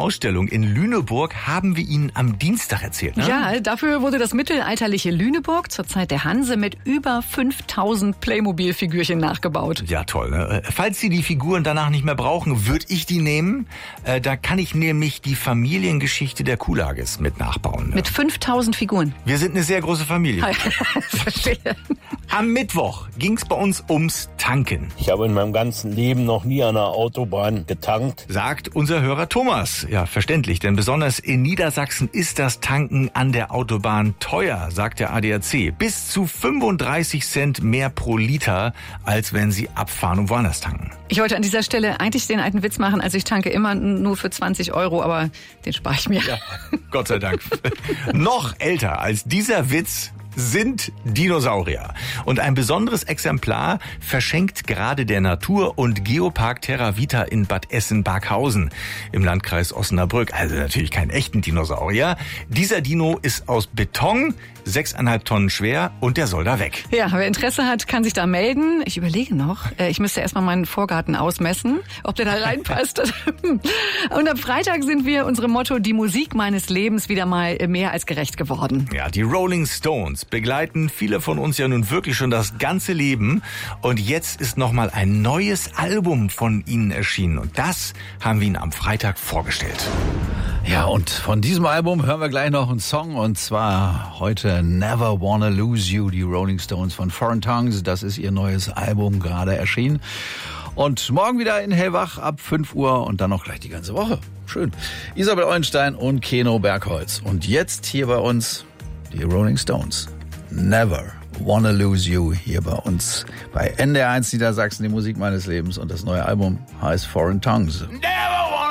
Ausstellung in Lüneburg, haben wir Ihnen am Dienstag erzählt, ne? Ja, dafür wurde das mittelalterliche Lüneburg zur Zeit der Hanse mit über 5000 Playmobil-Figürchen nachgebaut. Ja, toll, ne? Falls Sie die Figuren danach nicht mehr brauchen, würde ich die nehmen. Da kann ich nämlich die Familiengeschichte der Kuhlages mit nachbauen. Ne? Mit 5000 Figuren. Wir sind eine sehr große Familie. Verstehe. Am Mittwoch ging's bei uns ums Tanken. Ich habe in meinem ganzen Leben noch nie an einer Autobahn getankt. Sagt unser Hörer Thomas. Ja, verständlich, denn besonders in Niedersachsen ist das Tanken an der Autobahn teuer, sagt der ADAC. Bis zu 35 Cent mehr pro Liter, als wenn Sie abfahren und woanders tanken. Ich wollte an dieser Stelle eigentlich den alten Witz machen, also ich tanke immer nur für 20 €, aber den spare ich mir. Ja, Gott sei Dank. Noch älter als dieser Witz sind Dinosaurier. Und ein besonderes Exemplar verschenkt gerade der Natur- und Geopark Terra Vita in Bad Essen-Barkhausen im Landkreis Osnabrück. Also natürlich keinen echten Dinosaurier. Dieser Dino ist aus Beton, 6,5 Tonnen schwer und der soll da weg. Ja, wer Interesse hat, kann sich da melden. Ich überlege noch, ich müsste erstmal meinen Vorgarten ausmessen, ob der da reinpasst. Und am Freitag sind wir unserem Motto, die Musik meines Lebens, wieder mal mehr als gerecht geworden. Ja, die Rolling Stones begleiten viele von uns ja nun wirklich schon das ganze Leben. Und jetzt ist nochmal ein neues Album von ihnen erschienen. Und das haben wir Ihnen am Freitag vorgestellt. Ja, und von diesem Album hören wir gleich noch einen Song, und zwar heute Never Wanna Lose You, die Rolling Stones von Foreign Tongues. Das ist ihr neues Album, gerade erschienen. Und morgen wieder in Hellwach ab 5 Uhr und dann noch gleich die ganze Woche. Schön. Isabel Eulenstein und Keno Bergholz. Und jetzt hier bei uns die Rolling Stones. Never Wanna Lose You, hier bei uns bei NDR 1 Niedersachsen, die Musik meines Lebens. Und das neue Album heißt Foreign Tongues.